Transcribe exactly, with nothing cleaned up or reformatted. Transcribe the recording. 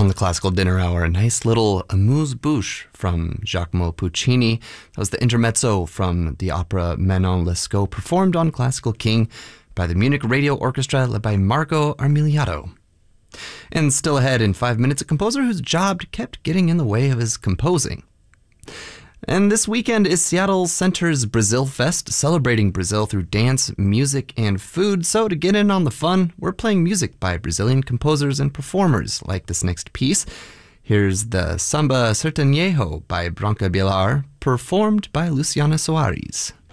on the Classical Dinner Hour, a nice little amuse-bouche from Giacomo Puccini. That was the intermezzo from the opera Manon Lescaut, performed on Classical King by the Munich Radio Orchestra, led by Marco Armiliato. And still ahead in five minutes, a composer whose job kept getting in the way of his composing. And this weekend is Seattle Center's Brazil Fest, celebrating Brazil through dance, music, and food. So to get in on the fun, we're playing music by Brazilian composers and performers like this next piece. Here's the Samba Sertanejo by Branca Bilar, performed by Luciana Soares.